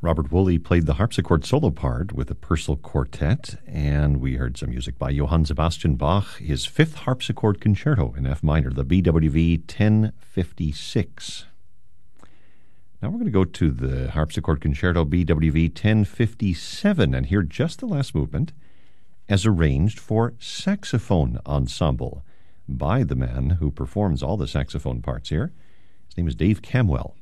Robert Woolley played the harpsichord solo part with the Purcell Quartet, and we heard some music by Johann Sebastian Bach, his fifth harpsichord concerto in F minor, the BWV 1056. Now we're going to go to the harpsichord concerto BWV 1057 and hear just the last movement as arranged for saxophone ensemble by the man who performs all the saxophone parts here. His name is Dave Camwell.